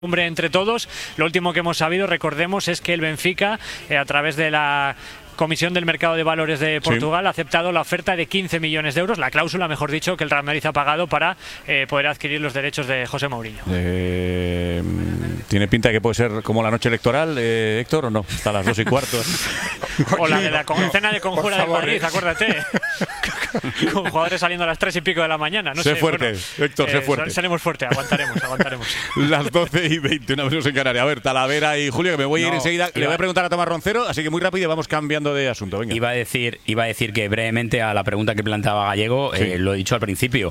Entre todos, lo último que hemos sabido, recordemos, es que el Benfica, a través de la Comisión del Mercado de Valores de Portugal, ha aceptado la oferta de 15 millones de euros, la cláusula, mejor dicho, que el Real Madrid ha pagado para poder adquirir los derechos de José Mourinho. ¿Tiene pinta de que puede ser como la noche electoral, Héctor, o no? Hasta las 2:15. O la de la cena de conjura de Madrid, acuérdate. Con jugadores saliendo a las 3:00 de la mañana. No sé fuerte, bueno, Héctor, sé fuerte. Seremos fuerte, aguantaremos. Las 12:20, una menos en Canarias. A ver, Talavera y Julio, que me voy a ir enseguida. Le voy a preguntar a Tomás Roncero, así que muy rápido vamos cambiando de asunto. Venga. Iba a decir que brevemente a la pregunta que planteaba Gallego, lo he dicho al principio,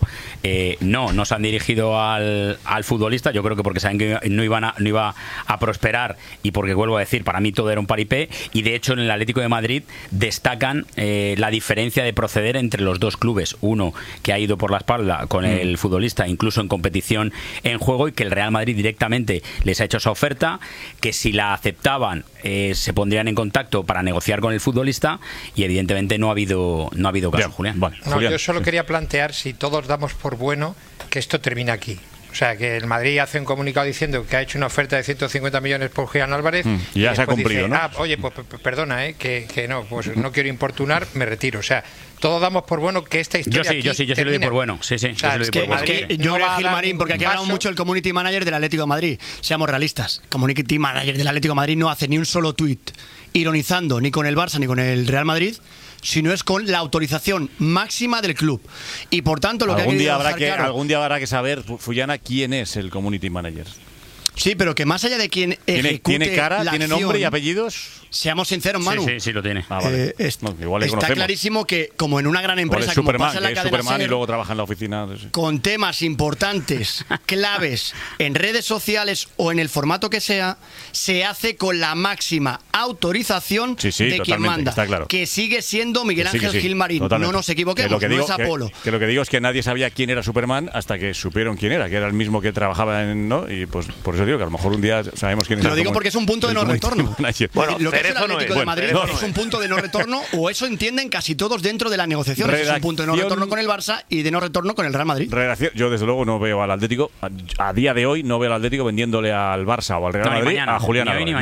no se han dirigido al futbolista, yo creo que porque saben que no iba a prosperar y porque, vuelvo a decir, para mí todo era un paripé, y de hecho en el Atlético de Madrid destacan la diferencia de proceder entre los dos clubes, uno que ha ido por la espalda con el futbolista incluso en competición en juego, y que el Real Madrid directamente les ha hecho esa oferta, que si la aceptaban se pondrían en contacto para negociar con el futbolista, y evidentemente no ha habido caso. Bien, Julián. Vale. Yo solo quería plantear si todos damos por bueno que esto termina aquí. O sea, que el Madrid hace un comunicado diciendo que ha hecho una oferta de 150 millones por Julián Álvarez. Y ya se ha cumplido, dice, ¿no? Oye, pues perdona, que no, pues no quiero importunar, me retiro. O sea, todos damos por bueno que esta historia. Yo sí lo doy por bueno. Sí. O sea, yo creo que Gilmarín, porque aquí ha hablado mucho el community manager del Atlético de Madrid. Seamos realistas. Community manager del Atlético de Madrid no hace ni un solo tuit ironizando ni con el Barça ni con el Real Madrid, sino es con la autorización máxima del club. Y por tanto, lo algún día habrá que saber, Fullana, quién es el community manager. Sí, pero que más allá de quién ejecute ¿Tiene cara, la tiene acción, nombre y apellidos? Seamos sinceros, Manu. Sí, lo tiene. Vale. Igual está clarísimo que, como en una gran empresa, como pasa en la cadena Superman, y luego trabaja en la oficina. Con temas importantes, claves, en redes sociales o en el formato que sea, se hace con la máxima autorización de quien manda. Está claro. Que sigue siendo Miguel Ángel Gilmarín. No nos equivoquemos, no es Apolo. Que lo que digo es que nadie sabía quién era Superman hasta que supieron quién era, que era el mismo que trabajaba en... ¿no? Y pues por eso digo que a lo mejor un día sabemos quién es. Lo digo porque es un punto de no retorno. Bueno, lo que es el Atlético de Madrid es un punto de no retorno, o eso entienden casi todos dentro de la negociación. Es un punto de no retorno con el Barça y de no retorno con el Real Madrid. Yo desde luego no veo al Atlético, a día de hoy no veo al Atlético vendiéndole al Barça o al Real Madrid a Julián Álvarez.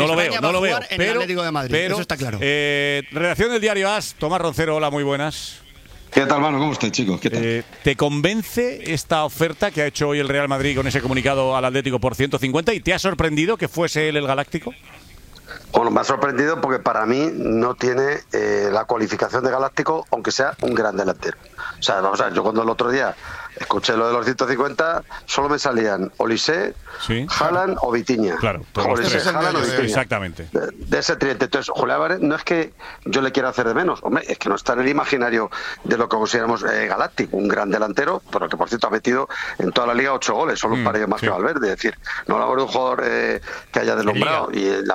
No lo veo. En el Atlético de Madrid, eso está claro. Redacción del diario AS, Tomás Roncero, hola, muy buenas. ¿Qué tal, mano? ¿Cómo estáis, chicos? ¿Qué tal? ¿Te convence esta oferta que ha hecho hoy el Real Madrid con ese comunicado al Atlético por 150 y te ha sorprendido que fuese él el galáctico? Bueno, me ha sorprendido porque para mí no tiene la cualificación de galáctico, aunque sea un gran delantero. O sea, vamos a ver, yo cuando el otro día escuché lo de los 150, solo me salían Olise, Haaland o Vitinha. Claro, Olise, Haaland o Vitinha. Exactamente. De ese tridente. Entonces, Julián Álvarez no es que yo le quiera hacer de menos, hombre, es que no está en el imaginario de lo que consideramos galáctico, un gran delantero, pero que por cierto ha metido en toda la liga 8 goles, solo un par ellos más que Valverde. Es decir, no hablamos de un jugador que haya deslumbrado. Y en la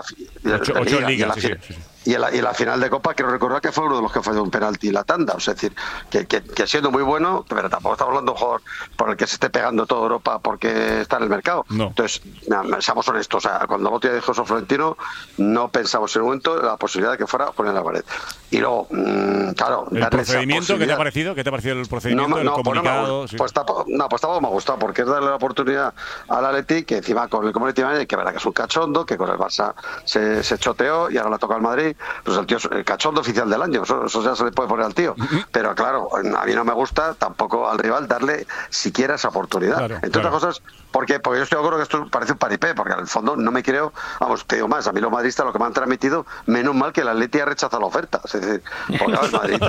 8 en liga, y en la final de Copa quiero recordar que fue uno de los que falló un penalti en la tanda, o sea, es decir, que siendo muy bueno, pero tampoco estamos hablando de un jugador por el que se esté pegando toda Europa porque está en el mercado. No. Entonces, seamos honestos, o sea, cuando Botti dijo eso Florentino, no pensamos en un momento en la posibilidad de que fuera Julián Álvarez. Y luego, claro, ¿el procedimiento qué te ha parecido? ¿Qué te ha parecido el procedimiento, el comunicado? Pues tampoco me ha gustado, porque es darle la oportunidad al Atleti, que encima con el community manager, que verá que es un cachondo, que con el Barça se choteó y ahora le toca al Madrid. Pues el tío es el cachondo oficial del año, eso ya se le puede poner al tío. Pero claro, a mí no me gusta tampoco al rival darle siquiera esa oportunidad. Entre otras cosas, porque yo estoy de acuerdo que esto parece un paripé, porque en el fondo no me creo, vamos, te digo más, a mí los madridistas lo que me han transmitido, menos mal que el Atleti ha rechazado la oferta. Es decir, porque el Madrid,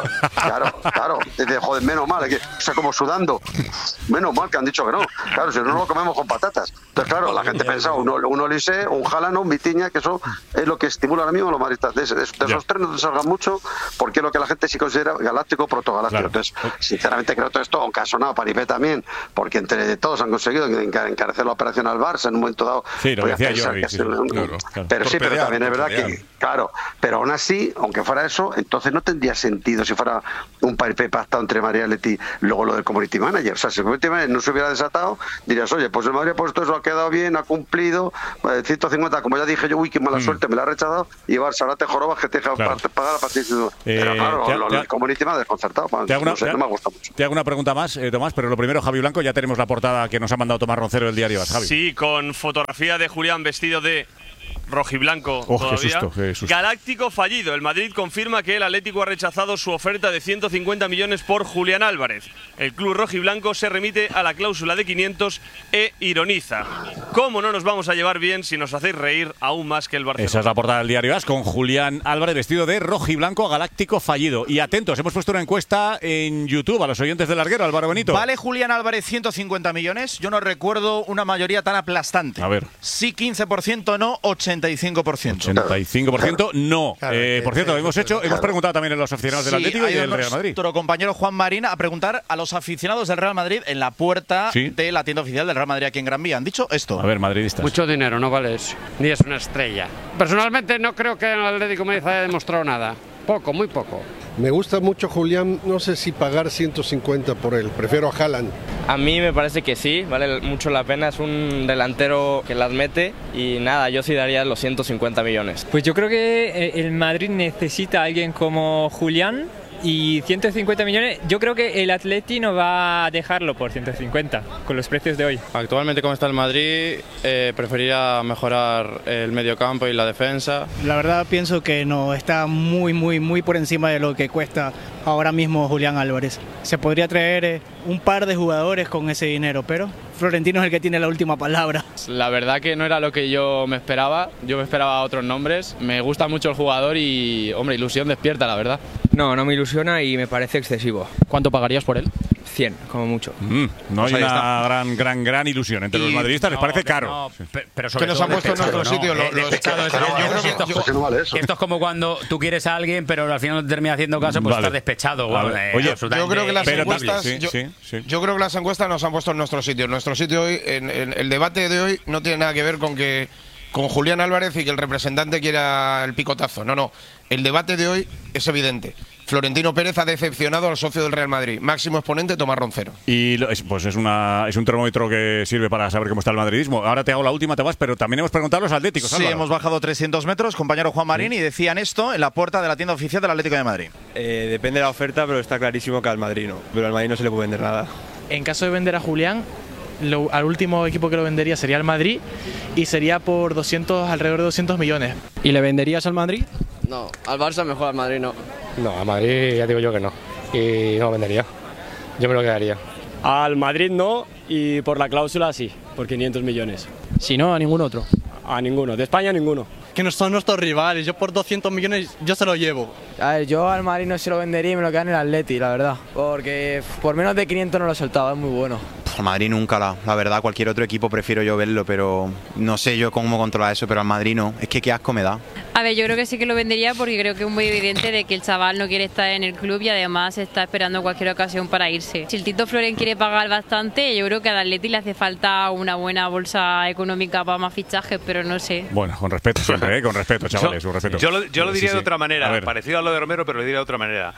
claro, joder, menos mal, o sea, como sudando, menos mal que han dicho que no. Claro, si no lo comemos con patatas. Entonces, claro, la gente pensaba, un Olise, un Haaland, un Vitinha, que eso es lo que estimula ahora mismo a los madridistas. De esos tres no te salgan mucho, porque es lo que la gente sí considera galáctico, protogaláctico. Entonces, sinceramente creo todo esto, aunque ha sonado paripé también, porque entre todos han conseguido encarecer la operación al Barça en un momento dado. Sí, lo decía yo. Pero también es verdad que, claro, pero aún así, aunque fuera eso, entonces no tendría sentido si fuera un paripé pactado entre Madrid y Atleti, luego lo del community manager. O sea, si el community manager no se hubiera desatado, dirías, oye, pues el Madrid ha puesto eso, ha quedado negociado bien, ha cumplido, 150, como ya dije yo, uy, qué mala suerte, me la ha rechazado, y Barça ahora te jorobas que te deja pagar a partir de... Pero claro, el Community me ha desconcertado, no me gusta mucho. Te hago una pregunta más, Tomás, pero lo primero, Javi Blanco, ya tenemos la portada que nos ha mandado Tomás Roncero del diario AS, Javi. Sí, con fotografía de Julián vestido de rojiblanco todavía. Qué susto. Galáctico fallido. El Madrid confirma que el Atlético ha rechazado su oferta de 150 millones por Julián Álvarez. El club rojiblanco se remite a la cláusula de 500 e ironiza: ¿cómo no nos vamos a llevar bien si nos hacéis reír aún más que el Barcelona? Esa es la portada del diario AS con Julián Álvarez vestido de rojiblanco, galáctico fallido. Y atentos, hemos puesto una encuesta en YouTube a los oyentes del Larguero, Álvaro Benito. ¿Vale Julián Álvarez 150 millones? Yo no recuerdo una mayoría tan aplastante. A ver. Sí 15%, no 85%. 85% no. Por cierto, hemos preguntado también a los aficionados del Atlético y del Real Madrid. Nuestro compañero Juan Marín a preguntar a los aficionados del Real Madrid en la puerta de la tienda oficial del Real Madrid aquí en Gran Vía. Han dicho esto. A ver, madridistas. Mucho dinero, no vale eso. Ni es una estrella. Personalmente no creo que el Atlético de Madrid haya demostrado nada. Poco, muy poco. Me gusta mucho Julián, no sé si pagar 150 por él, prefiero a Haaland. A mí me parece que sí, vale mucho la pena, es un delantero que las mete y nada, yo sí daría los 150 millones. Pues yo creo que el Madrid necesita a alguien como Julián. Y 150 millones, yo creo que el Atleti no va a dejarlo por 150 con los precios de hoy. Actualmente, como está el Madrid, preferiría mejorar el mediocampo y la defensa. La verdad pienso que no, está muy por encima de lo que cuesta ahora mismo Julián Álvarez. Se podría traer un par de jugadores con ese dinero, pero Florentino es el que tiene la última palabra. La verdad que no era lo que yo me esperaba otros nombres. Me gusta mucho el jugador y, hombre, ilusión despierta, la verdad. No me ilusiona y me parece excesivo. ¿Cuánto pagarías por él? 100, como mucho. No hay una gran ilusión entre los madridistas, les parece caro. Pero que nos han puesto en nuestro sitio. Esto es como cuando tú quieres a alguien, pero al final no te termina haciendo caso, pues estás despechado. Oye, yo creo que las encuestas, yo creo que las encuestas nos han puesto en nuestro sitio. Nuestro sitio hoy, en el debate de hoy, no tiene nada que ver con Julián Álvarez y que el representante quiera el picotazo. No. El debate de hoy es evidente. Florentino Pérez ha decepcionado al socio del Real Madrid. Máximo exponente, Tomás Roncero. Y pues es un termómetro que sirve para saber cómo está el madridismo. Ahora te hago la última, Tomás, pero también hemos preguntado a los atléticos. Sí, hemos bajado 300 metros, compañero Juan Marín, y decían esto en la puerta de la tienda oficial del Atlético de Madrid. Depende de la oferta, pero está clarísimo que al Madrid no. Pero al Madrid no se le puede vender nada. En caso de vender a Julián, al último equipo que lo vendería sería el Madrid y sería por alrededor de 200 millones. ¿Y le venderías al Madrid? No, al Barça mejor, al Madrid no. No, al Madrid ya digo yo que no. Y no lo vendería. Yo me lo quedaría. Al Madrid no, y por la cláusula sí, por 500 millones. Si no, a ningún otro. A ninguno, de España ninguno. Que no son nuestros rivales, yo por 200 millones yo se lo llevo. A ver, yo al Madrid no se lo vendería y me lo quedaría en el Atleti, la verdad. Porque por menos de 500 no lo soltaba, es muy bueno. Al Madrid nunca, la verdad, cualquier otro equipo prefiero yo verlo, pero no sé yo cómo controlar eso, pero al Madrid no. Es que qué asco me da. A ver, yo creo que sí que lo vendería porque creo que es muy evidente de que el chaval no quiere estar en el club y además está esperando cualquier ocasión para irse. Si el Tito Florén quiere pagar bastante, yo creo que al Atleti le hace falta una buena bolsa económica para más fichajes, pero no sé. Bueno, con respeto siempre, con respeto, chavales, con respeto. Yo lo diría de otra manera, parecido a lo de Romero, pero lo diría de otra manera.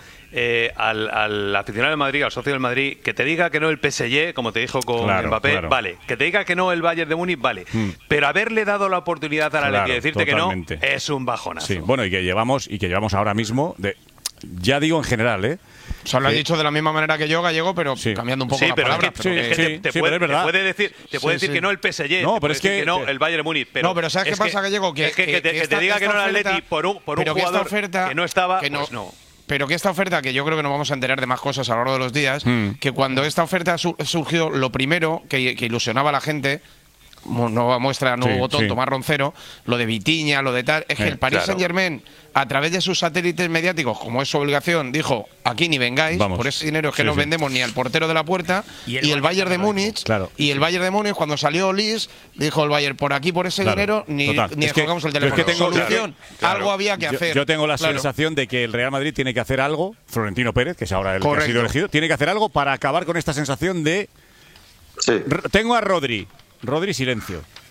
Al aficionado del Madrid, al socio del Madrid, que te diga que no el PSG, como te dijo con Mbappé, vale. Que te diga que no el Bayern de Múnich, vale. Pero haberle dado la oportunidad a la Atleti y decirte totalmente. Que no, es un bajonazo. Sí, bueno, y que llevamos ahora mismo, ya digo en general, O sea, lo he dicho de la misma manera que yo, Gallego, pero cambiando un poco la palabra. Te puede decir que no el PSG, no, pero es que no el Bayern de Múnich. No, pero ¿sabes qué pasa, Gallego? Que te diga que no el Atleti por un jugador que no estaba, pues no. Pero que esta oferta, que yo creo que nos vamos a enterar de más cosas a lo largo de los días, que cuando esta oferta surgió, lo primero que ilusionaba a la gente, nueva muestra, nuevo botón, Tomás Roncero, lo de Vitinha, lo de tal, es que el Paris Saint-Germain, a través de sus satélites mediáticos, como es su obligación, dijo, aquí ni vengáis, por ese dinero es que no vendemos ni al portero de la puerta, y el Bayern de Múnich, y el Bayern de Múnich, cuando salió Lis, dijo el Bayern, por aquí, por ese dinero, ni jugamos el teléfono. Solución, algo había que hacer. Yo tengo la sensación de que el Real Madrid tiene que hacer algo, Florentino Pérez, que es ahora el que ha sido elegido, tiene que hacer algo para acabar con esta sensación de… Tengo a Rodri, silencio.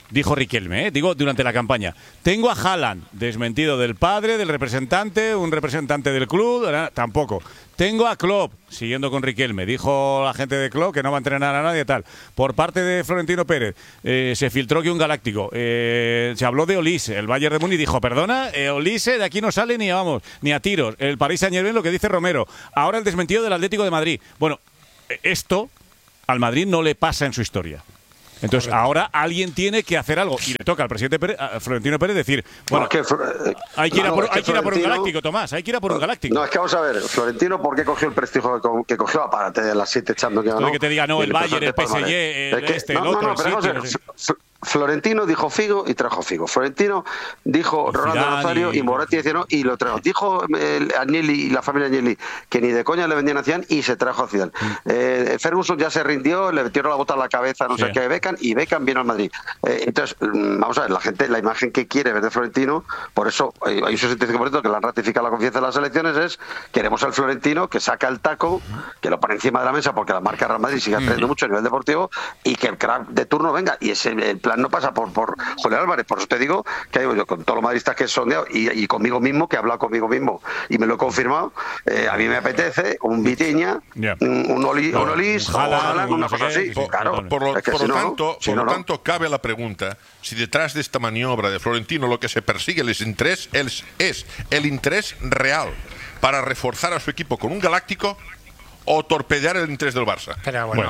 dijo Riquelme, digo durante la campaña. Tengo a Haaland, desmentido del padre, del representante, un representante del club, tampoco. Tengo a Klopp, siguiendo con Riquelme. Dijo la gente de Klopp que no va a entrenar a nadie tal. Por parte de Florentino Pérez, se filtró que un galáctico. Se habló de Olise. El Bayern de Múnich dijo, perdona, Olise de aquí no sale ni a tiros. El Paris Saint-Germain, lo que dice Romero. Ahora el desmentido del Atlético de Madrid. Bueno, esto al Madrid no le pasa en su historia. Entonces, ahora alguien tiene que hacer algo. Y le toca al presidente Florentino Pérez decir, bueno, hay que ir a por un galáctico, Tomás, hay que ir a por un galáctico. No, es que vamos a ver, Florentino, ¿por qué cogió el prestigio que cogió? Apárate de las 7 echando que ganó. Que te diga, no, el Bayern, el PSG, el otro, el City. Florentino dijo Figo y trajo Figo. Florentino dijo Ronaldo Nazario y Moretti decía no y lo trajo. Dijo Agnelli y la familia Agnelli que ni de coña le vendían a Zidane y se trajo a Zidane. Ferguson ya se rindió, le metieron la bota a la cabeza, no sé qué, Beckham, y Beckham vino al Madrid. Entonces, vamos a ver, la gente, la imagen que quiere ver de Florentino, por eso hay un 65% que le han ratificado la confianza en las elecciones, es queremos al Florentino que saca el taco, que lo pone encima de la mesa porque la marca Real Madrid sigue aprendiendo mucho a nivel deportivo y que el crack de turno venga. Y ese el plan no pasa por Julián Álvarez. Por eso te digo que yo con todos los madridistas que he sondeado y conmigo mismo, que he hablado conmigo mismo y me lo he confirmado, a mí me apetece un Vitinha, un Olis, una cosa así. Por lo tanto, cabe la pregunta si detrás de esta maniobra de Florentino lo que se persigue es el interés real para reforzar a su equipo con un galáctico o torpedear el interés del Barça. Pero bueno,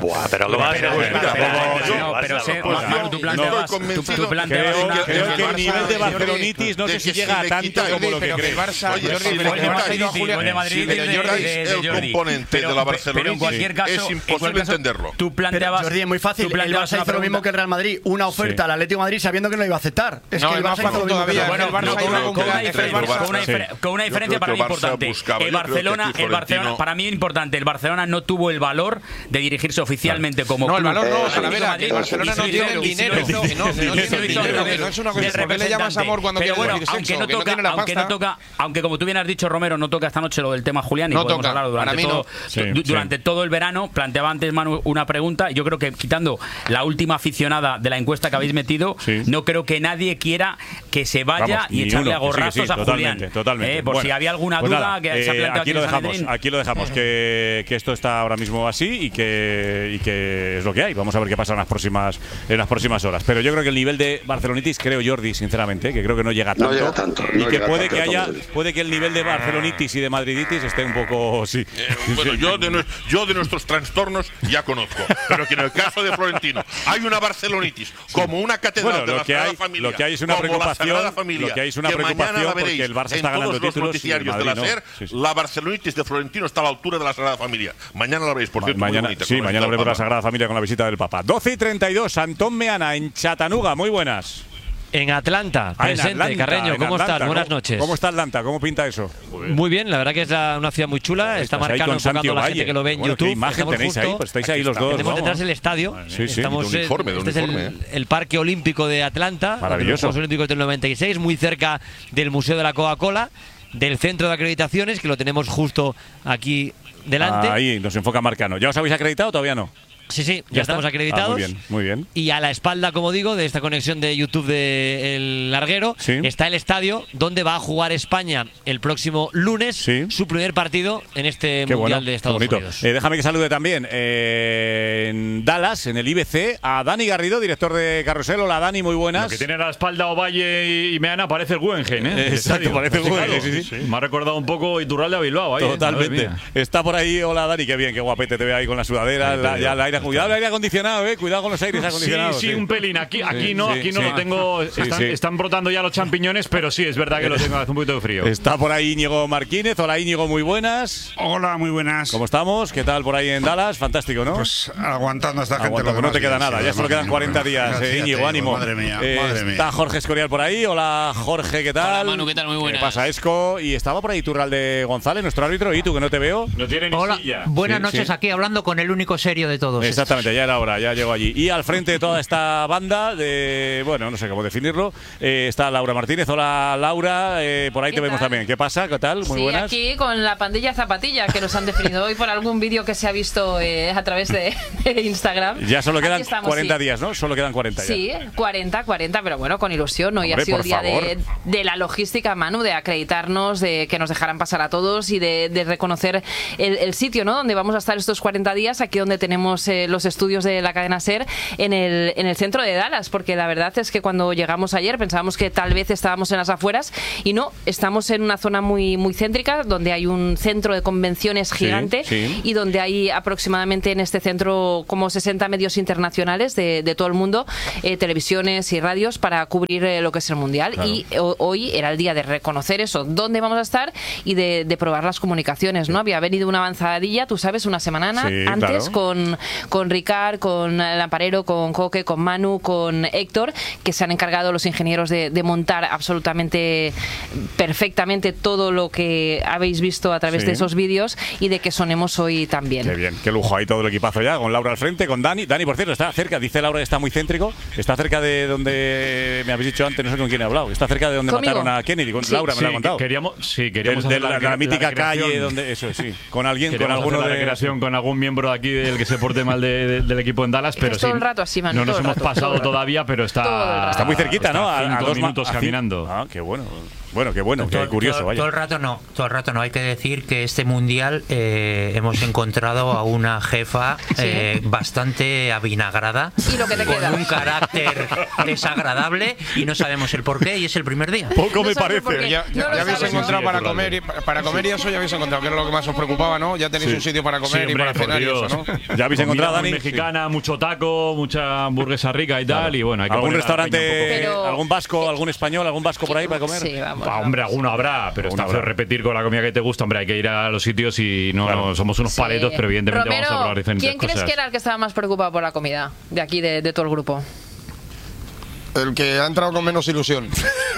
tú planteabas creo que el nivel de barcelonitis no sé si llega a tanto como lo que crees. El componente de la barcelonitis es imposible entenderlo. Tú planteabas, Jordi, es muy fácil. El Barça hizo lo mismo que el Real Madrid, una oferta al Atlético de Madrid sabiendo que no lo iba a aceptar. Es que el Barça hizo lo mismo todavía. Con una diferencia para mí importante. El Barcelona, para mí importante, el Barcelona no tuvo el valor de dirigirse oficialmente como club. No, el valor no, Talavera, que el Barcelona no tiene el dinero. No es una cosa, ¿por qué le llamas amor cuando quiere decir sexo? Aunque como tú bien has dicho, Romero, no toca esta noche lo del tema Julián y podemos hablar durante todo el verano. Planteaba antes Manu una pregunta, yo creo que quitando la última aficionada de la encuesta que habéis metido, no creo que nadie quiera que se vaya y echarle a gorrazos a Julián. Totalmente. Por si había alguna duda que se ha planteado aquí lo dejamos, que esto está ahora mismo así y que es lo que hay. Vamos a ver qué pasa en las próximas horas. Pero yo creo que el nivel de barcelonitis, creo, Jordi, sinceramente, que creo que no llega tanto. Y que puede que el nivel de barcelonitis y de madriditis esté un poco bueno, yo de nuestros trastornos ya conozco. Pero que en el caso de Florentino hay una barcelonitis como una catedral de la Sagrada Familia. Lo que hay es una preocupación. Porque el Barça está ganando títulos. La barcelonitis de Florentino está a la altura de la Sagrada Familia. Mañana la veréis, por cierto. Mañana veremos la Sagrada Familia con la visita del Papa. 12:32, Antón Meana en Chattanooga. Muy buenas. En Atlanta, presente, Carreño, ¿cómo estás? Buenas noches. ¿Cómo está Atlanta? ¿Cómo pinta eso? Muy bien, la verdad que es una ciudad muy chula. Está marcado, enfocando a la gente que lo ve en YouTube. ¿Qué imagen tenéis ahí? Pues estáis ahí los dos. Tenemos detrás el estadio. Estamos, este es el Parque Olímpico de Atlanta. Maravilloso. Los Juegos Olímpicos del 96, muy cerca del Museo de la Coca-Cola, del Centro de Acreditaciones, que lo tenemos justo aquí delante. Ahí nos enfoca Marcano. ¿Ya os habéis acreditado o todavía no? Sí, ya estamos acreditados. Muy bien. Y a la espalda, como digo, de esta conexión de YouTube de El Larguero, está el estadio donde va a jugar España el próximo lunes su primer partido en este Mundial de Estados Unidos. Déjame que salude también en Dallas, en el IBC, a Dani Garrido, director de Carrusel. Hola, Dani, muy buenas. Lo que tiene a la espalda Ovalle y Meana parece el Guggenheim, ¿eh? Exacto, parece el Guggenheim. Sí. Me ha recordado un poco Iturralde a Bilbao. Ahí, totalmente. Está por ahí. Hola, Dani, qué bien, qué guapete te ve ahí con la sudadera, ya el aire. Cuidado el aire acondicionado, cuidado con los aires acondicionados. Sí, un pelín. Aquí no lo tengo. Están brotando ya los champiñones, pero sí, es verdad que lo tengo, hace un poquito de frío. Está por ahí Íñigo Martínez. Hola, Íñigo, muy buenas. Hola, muy buenas. ¿Cómo estamos? ¿Qué tal por ahí en Dallas? Fantástico, ¿no? Pues aguantando a esta gente. No te queda nada, ya solo quedan 40 días. Íñigo, ánimo. Madre mía. Está Jorge Escorial por ahí. Hola, Jorge, ¿qué tal? Hola, Manu, ¿qué tal? Muy buenas. ¿Qué pasa, Esco? Y estaba por ahí Turralde González, nuestro árbitro. ¿Y tú, que no te veo? No tiene ni Hola, silla. buenas noches, aquí hablando con el único serio de todos. Exactamente, ya era hora, ya llegó allí. Y al frente de toda esta banda, bueno, no sé cómo definirlo, está Laura Martínez. Hola, Laura, por ahí te vemos también. ¿Qué pasa? ¿Qué tal? Muy buenas. Aquí con la pandilla Zapatilla, que nos han definido hoy por algún vídeo que se ha visto a través de Instagram. Ya solo quedan 40 días, ¿no? Solo quedan 40 ya. Sí, 40, pero bueno, con ilusión. Hoy ha sido el día de la logística, Manu, de acreditarnos, de que nos dejaran pasar a todos y de reconocer el sitio, ¿no? Donde vamos a estar estos 40 días, aquí donde tenemos los estudios de la cadena SER, en el centro de Dallas, porque la verdad es que cuando llegamos ayer pensábamos que tal vez estábamos en las afueras y no, estamos en una zona muy, muy céntrica, donde hay un centro de convenciones gigante y donde hay aproximadamente en este centro como 60 medios internacionales de todo el mundo, televisiones y radios para cubrir lo que es el Mundial. Claro. Y hoy era el día de reconocer eso, dónde vamos a estar y de probar las comunicaciones, ¿no? Había venido una avanzadilla, tú sabes, una semana antes con Ricard, con Lamparero, con Coque, con Manu, con Héctor, que se han encargado los ingenieros de montar absolutamente perfectamente todo lo que habéis visto a través de esos vídeos y de que sonemos hoy también. Qué bien, qué lujo, ahí todo el equipazo ya, con Laura al frente, con Dani. Dani, por cierto, está cerca, dice Laura que está muy céntrico, está cerca de donde me habéis dicho antes, no sé con quién he hablado, está cerca de donde mataron a Kennedy, con Laura me lo ha contado. Queríamos de la mítica calle donde eso con alguien, con alguno de recreación, con algún miembro de aquí del que se porte mal del equipo en Dallas, pero todo el rato así, Manu, no nos hemos pasado todavía, pero está muy cerquita, ¿no? A 2 minutos caminando. Ah, qué bueno. Bueno, qué bueno, qué curioso, vaya. Todo el rato no. Hay que decir que este mundial hemos encontrado a una jefa bastante avinagrada, con un carácter desagradable y no sabemos el porqué y es el primer día. Poco me parece. Ya habéis encontrado para comer y eso ya habéis encontrado, que era lo que más os preocupaba, ¿no? Ya tenéis un sitio para comer y para cenar y eso, ¿no? Ya habéis encontrado, Dani. Mexicana, mucho taco, mucha hamburguesa rica y tal, y bueno, hay que ¿algún restaurante, algún vasco, algún español, algún vasco por ahí para comer? Sí, vamos. Hombre, alguno habrá, pero está feo repetir con la comida que te gusta. Hombre, hay que ir a los sitios y no somos unos paletos, pero evidentemente Romero, vamos a probar diferentes cosas. ¿Quién crees que era el que estaba más preocupado por la comida de aquí, de todo el grupo? El que ha entrado con menos ilusión.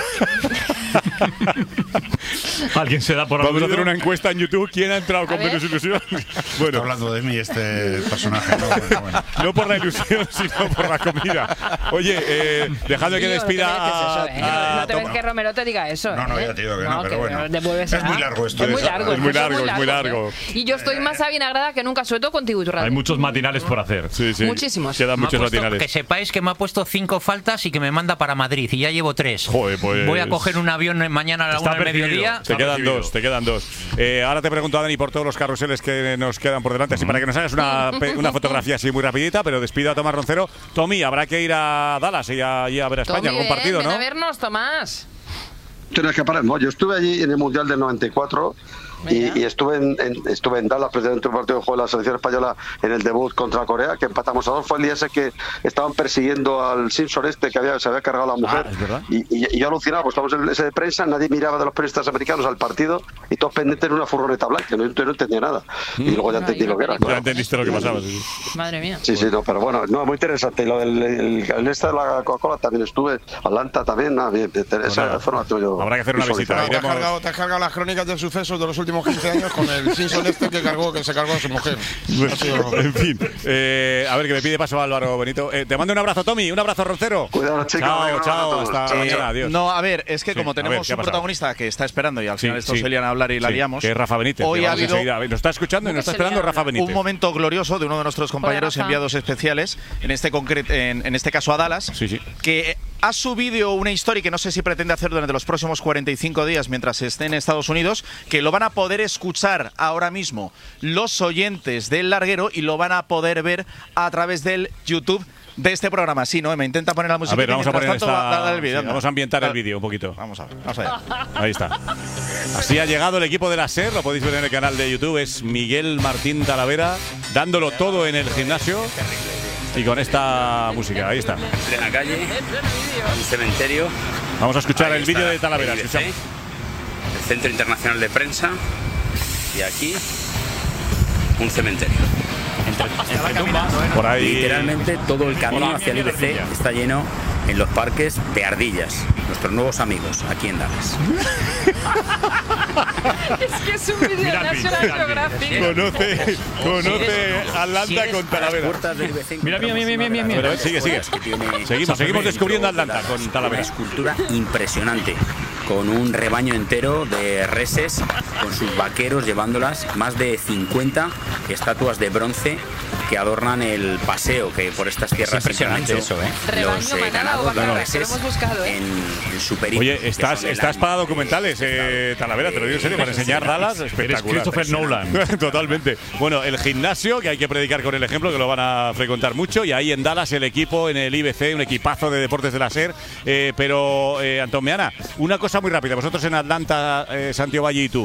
Alguien se da por Vamos a hacer una encuesta en YouTube. ¿Quién ha entrado con menos ilusión? Bueno, está hablando de mí este personaje, ¿no? Bueno. No por la ilusión, sino por la comida. Oye, dejadme que despida no te ves que Romero te diga eso. No, ya te digo que no, pero bueno. Es muy largo esto. Es muy largo. Y yo estoy más avinagrada que nunca, sobre todo contigo, Iturralde. Hay muchos matinales por hacer. Sí. Muchísimos. Quedan muchos matinales. Que sepáis que me ha puesto 5 faltas y que me manda para Madrid y ya llevo 3. Joder, pues voy a coger un avión mañana a la 1 del mediodía. Te quedan dos. Ahora te pregunto a Dani por todos los carruseles que nos quedan por delante, así para que nos hagas una fotografía así muy rapidita, pero despido a Tomás Roncero. Tommy, habrá que ir a Dallas y a ver a España, algún partido, ¿no? Ven a vernos, Tomás. Tienes que parar. No, yo estuve allí en el Mundial del 94 y estuve en Dallas, precisamente un partido que jugó la selección española en el debut contra Corea, que empatamos a 2. Fue el día ese que estaban persiguiendo al Simpson que se había cargado a la mujer. ¿Es verdad? Y yo alucinaba, pues estamos en ese de prensa, nadie miraba de los periodistas americanos al partido y todos pendientes en una furgoneta blanca. Yo no entendía nada. Y luego ya entendí lo que era. Ya entendiste lo que pasaba. Sí. Madre mía. Sí, no, pero bueno, muy interesante. Y lo del este de la Coca-Cola también estuve. Atlanta también, bien. Esa forma yo. Habrá que hacer una visita. Te has cargado las crónicas de sucesos de los últimos 15 años con el Simpson que se cargó a su mujer. En fin, a ver, que me pide paso Álvaro Benito. Te mando un abrazo, Tommy, un abrazo, Roncero. Cuidado, chicos. Chao, hasta mañana, adiós. No, a ver, es que como tenemos un protagonista que está esperando y al final estos se lían a hablar y la liamos. Que es Rafa Benítez. Hoy ha habido nos está escuchando y nos está esperando Rafa Benítez. Un momento glorioso de uno de nuestros compañeros enviados especiales, en este caso a Dallas, que ha subido una historia que no sé si pretende hacer durante los próximos 45 días mientras esté en Estados Unidos, que lo van a poder escuchar ahora mismo los oyentes del larguero y lo van a poder ver a través del YouTube de este programa. Sí, ¿no? Me intenta poner la música. A ver, vamos a poner el vídeo. Vamos a ambientar el vídeo un poquito. Vamos a ver. Vamos allá. Ahí está. Así ha llegado el equipo de la SER, lo podéis ver en el canal de YouTube. Es Miguel Martín Talavera dándolo todo en el gimnasio. Y con esta música, ahí está. En plena calle, un cementerio. Vamos a escuchar el vídeo de Talavera. El Centro Internacional de Prensa. Y aquí, un cementerio. Por ahí. Literalmente todo el camino hacia el IBC está lleno en los parques de Ardillas, nuestros nuevos amigos aquí en Dallas. Es que es un vídeo de National Geographic. Conoce Atlanta con Talavera. Mira. Pero sigue. Seguimos descubriendo Atlanta con Talavera. Una escultura impresionante, con un rebaño entero de reses, con sus vaqueros llevándolas, más de 50 estatuas de bronce que adornan el paseo que por estas tierras es impresionante eso, Rebaño, manada o vaqueros, lo hemos buscado, en su periplo. Oye, estás para documentales, Talavera, te lo digo en serio, para enseñar Dallas, espectacular. Eres Christopher Nolan. Totalmente. Bueno, el gimnasio, que hay que predicar con el ejemplo, que lo van a frecuentar mucho, y ahí en Dallas el equipo, en el IBC, un equipazo de deportes de la SER. Pero, Antón Meana, una cosa muy rápida. Vosotros en Atlanta, Santiago Valle y tú,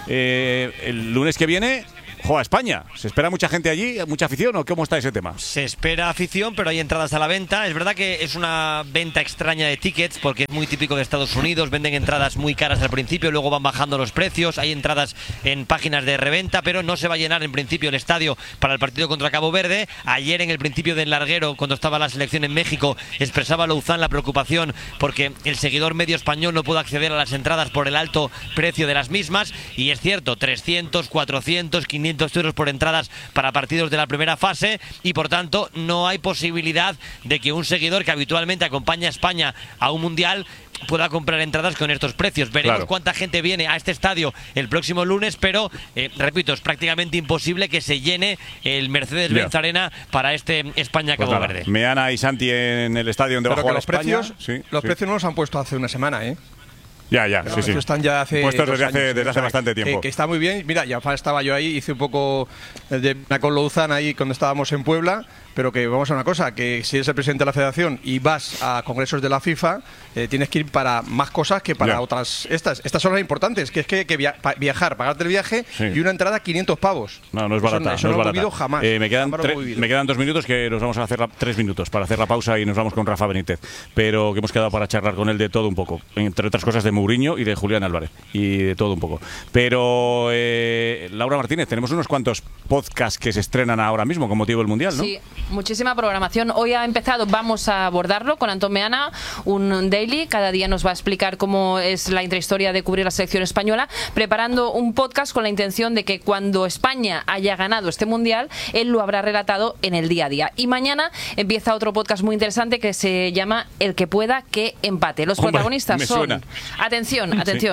el lunes que viene juega España. ¿Se espera mucha gente allí? ¿Mucha afición o cómo está ese tema? Se espera afición, pero hay entradas a la venta. Es verdad que es una venta extraña de tickets porque es muy típico de Estados Unidos. Venden entradas muy caras al principio, luego van bajando los precios. Hay entradas en páginas de reventa, pero no se va a llenar en principio el estadio para el partido contra Cabo Verde. Ayer en el principio del larguero, cuando estaba la selección en México, expresaba Louzán la preocupación porque el seguidor medio español no pudo acceder a las entradas por el alto precio de las mismas. Y es cierto, 300, 400, 500 euros por entradas para partidos de la primera fase, y por tanto no hay posibilidad de que un seguidor que habitualmente acompaña a España a un mundial pueda comprar entradas con estos precios. Veremos cuánta gente viene a este estadio el próximo lunes, pero repito, es prácticamente imposible que se llene el Mercedes-Benz Arena para este España-Cabo Verde. Meana y Santi en el estadio donde va a jugar España. Los precios no los han puesto hace una semana, ¿eh? Ya, sí. Están ya hace puestos desde hace bastante tiempo. Que está muy bien. Mira, ya estaba yo ahí, hice un poco de con Louzán ahí cuando estábamos en Puebla, pero que vamos a una cosa, que si eres el presidente de la federación y vas a congresos de la FIFA, tienes que ir para más cosas que para otras. Estas son las importantes, que es que viajar, pagarte el viaje y una entrada 500 pavos. No es barata. Eso no lo he vivido jamás. Me quedan 2 minutos, que nos vamos a hacer 3 minutos para hacer la pausa y nos vamos con Rafa Benítez, pero que hemos quedado para charlar con él de todo un poco, entre otras cosas de Mourinho y de Julián Álvarez y de todo un poco. Pero Laura Martínez, tenemos unos cuantos podcasts que se estrenan ahora mismo con motivo del Mundial, ¿no? Sí, muchísima programación. Hoy ha empezado, vamos a abordarlo con Antón Meana, un daily. Cada día nos va a explicar cómo es la intrahistoria de cubrir la selección española, preparando un podcast con la intención de que cuando España haya ganado este Mundial, él lo habrá relatado en el día a día. Y mañana empieza otro podcast muy interesante que se llama El que pueda que empate. Los protagonistas son, atención,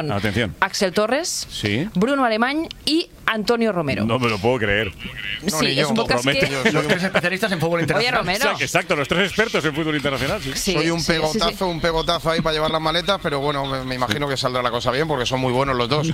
Axel Torres, Bruno Alemany y Antonio Romero. No me lo puedo creer. Sí, es un podcast los 3 especialistas en fútbol internacional. Oye, Romero. Exacto, los 3 expertos en fútbol internacional. Soy un pegotazo ahí para llevar las maletas, pero bueno, me imagino que saldrá la cosa bien porque son muy buenos los dos.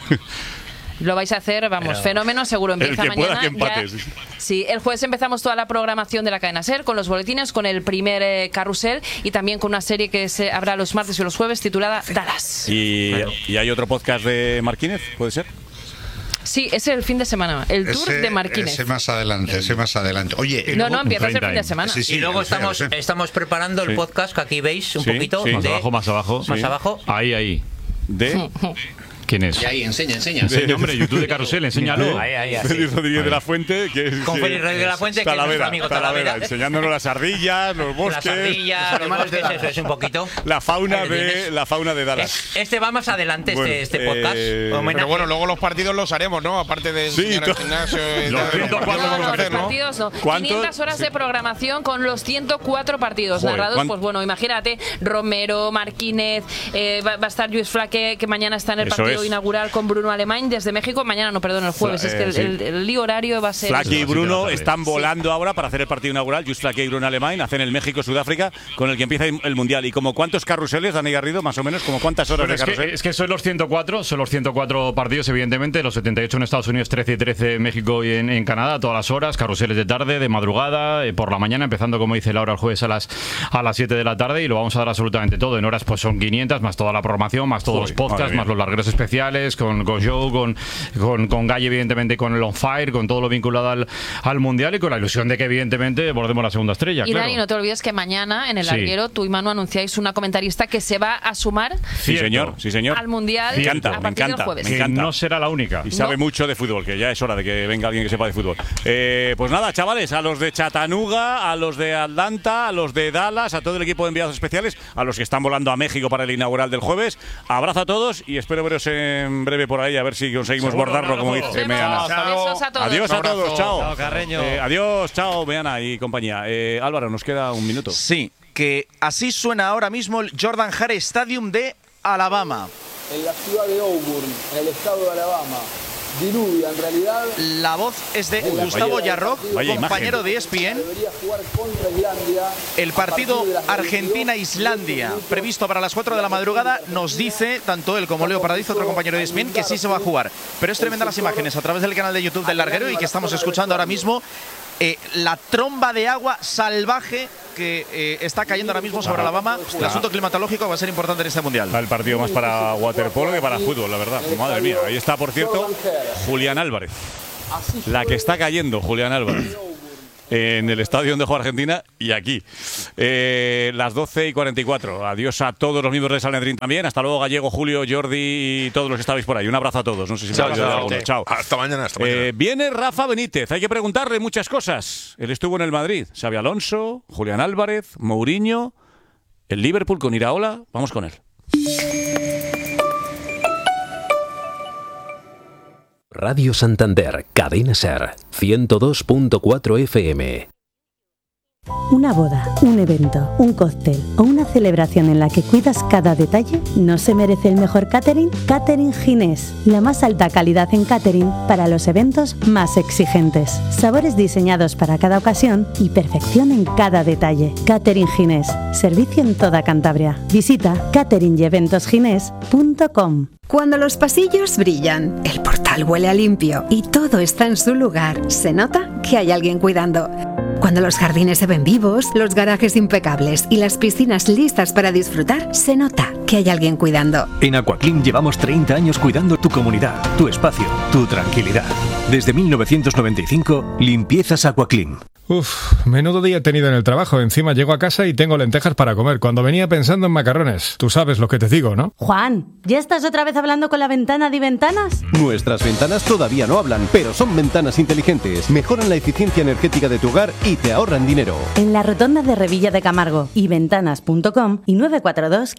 Lo vais a hacer, fenómeno, seguro empieza el que mañana. Pueda que empates. Sí, el jueves empezamos toda la programación de la cadena SER con los boletines, con el primer carrusel y también con una serie que habrá los martes y los jueves titulada Dallas. ¿Y hay otro podcast de Marquínez? ¿Puede ser? Sí, es el fin de semana, el tour de Marquínez. Ese más adelante. Oye, no, empieza el fin de semana. Y luego estamos preparando el podcast que aquí veis un poquito. Más abajo. Ahí. ¿De? ¿Quién es? Y ahí, enseña. Enseña, hombre, YouTube de Carrusel, enséñalo. Ahí. Félix Rodríguez de la Fuente, que es con Félix Rodríguez de la Fuente, que es nuestro amigo Talavera. Enseñándonos las ardillas, los bosques. Las ardillas, los bosques, eso es un poquito. La fauna de Dallas. Este va más adelante, este podcast. Pero bueno, luego los partidos los haremos, ¿no? Aparte de enseñar el gimnasio. Los 104 partidos, no. 500 horas de programación con los 104 partidos narrados. Pues bueno, imagínate, Romero, Marquínez, va a estar Lluís Flaque, que mañana está en el partido inaugural con Bruno Alemany desde México. Mañana no, perdón, el jueves. Es que el lío horario va a ser... Flaque y Bruno están volando ahora para hacer el partido inaugural. Lluís Flaque y Bruno Alemany hacen el México-Sudáfrica, con el que empieza el Mundial. ¿Y como cuántos carruseles, Dani Garrido, más o menos? ¿Como cuántas horas de carrusel? Es que son los 104 partidos, evidentemente. Los 78 en Estados Unidos, 13 y 13 en México y en Canadá, todas las horas. Carruseles de tarde, de madrugada, por la mañana, empezando, como dice Laura, el jueves a las 7 de la tarde. Y lo vamos a dar absolutamente todo. En horas pues son 500, más toda la programación, más todos los podcasts, más los largueros especiales especiales, con Joe, con Galle, evidentemente, con el On Fire, con todo lo vinculado al Mundial y con la ilusión de que, evidentemente, bordemos la segunda estrella. Y Dani, no te olvides que mañana en el larguero tú y Manu anunciáis una comentarista que se va a sumar sí, señor. al Mundial a partir del jueves. Me encanta. No será la única. Y sabe mucho de fútbol, que ya es hora de que venga alguien que sepa de fútbol. Pues nada, chavales, a los de Chattanooga, a los de Atlanta, a los de Dallas, a todo el equipo de enviados especiales, a los que están volando a México para el inaugural del jueves. Abrazo a todos y espero veros en breve por ahí, a ver si conseguimos bordarlo, como dice Meana. Adiós a todos, chao. Adiós, chao, Meana y compañía. Álvaro, nos queda un minuto. Sí, que así suena ahora mismo el Jordan Hare Stadium de Alabama. En la ciudad de Auburn, en el estado de Alabama. Diluvia, en realidad. La voz es de Gustavo Yarroch, compañero de ESPN. El partido Argentina-Islandia, previsto para las 4 de la madrugada, nos dice, tanto él como Leo Paradizo, otro compañero de ESPN, que sí se va a jugar. Pero es tremenda las imágenes a través del canal de YouTube del Larguero y que estamos escuchando ahora mismo. La tromba de agua salvaje que está cayendo ahora mismo sobre Alabama. El asunto climatológico va a ser importante en este Mundial. El partido más para waterpolo que para fútbol, la verdad. Madre mía, ahí está, por cierto, Julián Álvarez. La que está cayendo, Julián Álvarez. En el estadio donde juega Argentina y aquí. Las 12:44. Adiós a todos los miembros de Sanedrín también. Hasta luego, Gallego, Julio, Jordi y todos los que estabais por ahí. Un abrazo a todos. No sé si me habéis dado alguno. Chao. Hasta mañana. Viene Rafa Benítez. Hay que preguntarle muchas cosas. Él estuvo en el Madrid. Xabi Alonso, Julián Álvarez, Mourinho, el Liverpool con Iraola. Vamos con él. Radio Santander, Cadena Ser, 102.4 FM. Una boda, un evento, un cóctel o una celebración en la que cuidas cada detalle, ¿no se merece el mejor catering? Catering Ginés, la más alta calidad en catering para los eventos más exigentes. Sabores diseñados para cada ocasión y perfección en cada detalle. Catering Ginés, servicio en toda Cantabria. Visita cateringyeventosginés.com. Cuando los pasillos brillan, el portal huele a limpio y todo está en su lugar, se nota que hay alguien cuidando. Cuando los jardines se ven vivos, los garajes impecables y las piscinas listas para disfrutar, se nota que hay alguien cuidando. En Aquaclean llevamos 30 años cuidando tu comunidad, tu espacio, tu tranquilidad. Desde 1995, limpiezas Aquaclean. Uf, menudo día he tenido en el trabajo. Encima llego a casa y tengo lentejas para comer, cuando venía pensando en macarrones. Tú sabes lo que te digo, ¿no? Juan, ¿ya estás otra vez hablando con la ventana de Ventanas? Nuestras ventanas todavía no hablan, pero son ventanas inteligentes. Mejoran la eficiencia energética de tu hogar y te ahorran dinero. En la rotonda de Revilla de Camargo y ventanas.com y 942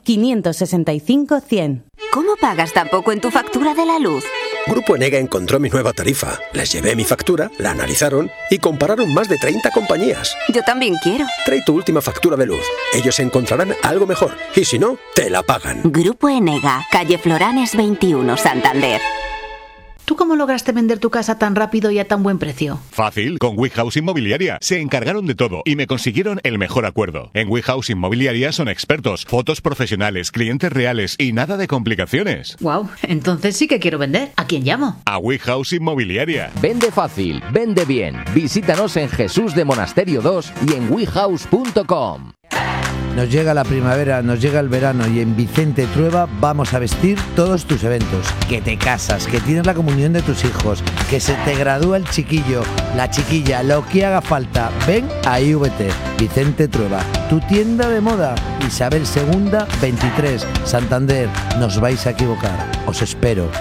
565 100. ¿Cómo pagas tan poco en tu factura de la luz? Grupo Enega encontró mi nueva tarifa. Les llevé mi factura, la analizaron y compararon más de 30 compañías. Yo también quiero. Trae tu última factura de luz. Ellos encontrarán algo mejor y si no, te la pagan. Grupo Enega, calle Floranes 21, Santander. ¿Tú cómo lograste vender tu casa tan rápido y a tan buen precio? Fácil, con WeHouse Inmobiliaria. Se encargaron de todo y me consiguieron el mejor acuerdo. En WeHouse Inmobiliaria son expertos, fotos profesionales, clientes reales y nada de complicaciones. Wow, entonces sí que quiero vender. ¿A quién llamo? A WeHouse Inmobiliaria. Vende fácil, vende bien. Visítanos en Jesús de Monasterio 2 y en wehouse.com. Nos llega la primavera, nos llega el verano y en Vicente Trueba vamos a vestir todos tus eventos. Que te casas, que tienes la comunión de tus hijos, que se te gradúa el chiquillo, la chiquilla, lo que haga falta. Ven a IVT, Vicente Trueba, tu tienda de moda. Isabel II, 23, Santander. Nos vais a equivocar. Os espero.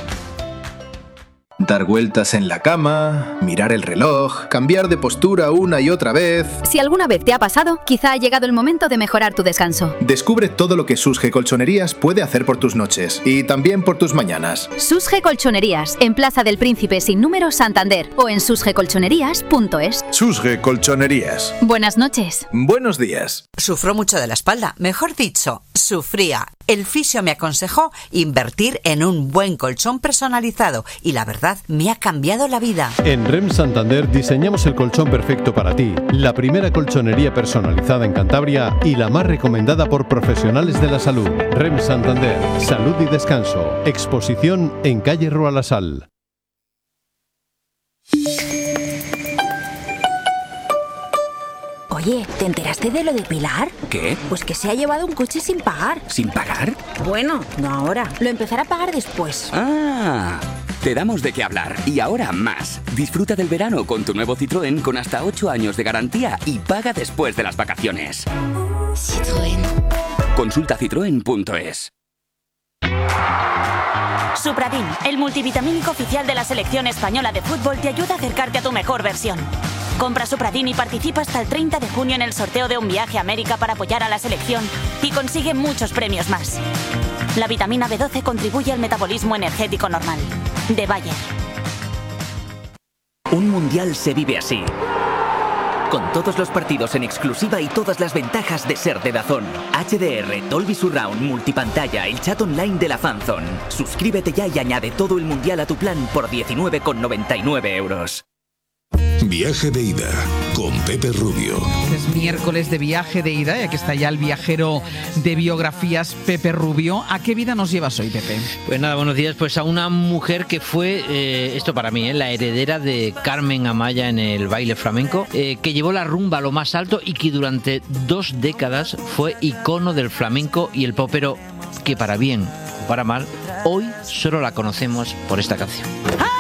Dar vueltas en la cama, mirar el reloj, cambiar de postura una y otra vez. Si alguna vez te ha pasado, quizá ha llegado el momento de mejorar tu descanso. Descubre todo lo que Susge Colchonerías puede hacer por tus noches y también por tus mañanas. Susge Colchonerías, en Plaza del Príncipe sin número, Santander, o en susgecolchonerías.es. Susge Colchonerías. Buenas noches. Buenos días. Sufro mucho de la espalda, mejor dicho, sufría. El fisio me aconsejó invertir en un buen colchón personalizado y la verdad me ha cambiado la vida. En REM Santander diseñamos el colchón perfecto para ti, la primera colchonería personalizada en Cantabria y la más recomendada por profesionales de la salud. REM Santander, salud y descanso. Exposición en calle Rualasal. Oye, ¿te enteraste de lo de Pilar? ¿Qué? Pues que se ha llevado un coche sin pagar. ¿Sin pagar? Bueno, no ahora. Lo empezará a pagar después. Ah, te damos de qué hablar. Y ahora más. Disfruta del verano con tu nuevo Citroën con hasta 8 años de garantía y paga después de las vacaciones. Citroën. Consulta citroen.es. Supradin, el multivitamínico oficial de la selección española de fútbol, te ayuda a acercarte a tu mejor versión. Compra Supradin y participa hasta el 30 de junio en el sorteo de un viaje a América para apoyar a la selección y consigue muchos premios más. La vitamina B12 contribuye al metabolismo energético normal. De Bayer. Un mundial se vive así. Con todos los partidos en exclusiva y todas las ventajas de ser de DAZN. HDR, Dolby Surround, multipantalla, el chat online de la Fanzone. Suscríbete ya y añade todo el mundial a tu plan por 19,99 €. Viaje de ida con Pepe Rubio. Es miércoles de viaje de ida y aquí está ya el viajero de biografías, Pepe Rubio. ¿A qué vida nos llevas hoy, Pepe? Pues nada, buenos días. Pues a una mujer que fue, esto para mí, la heredera de Carmen Amaya en el baile flamenco, que llevó la rumba a lo más alto y que durante 2 décadas fue icono del flamenco y el pop, pero que para bien o para mal, hoy solo la conocemos por esta canción. ¡Ah!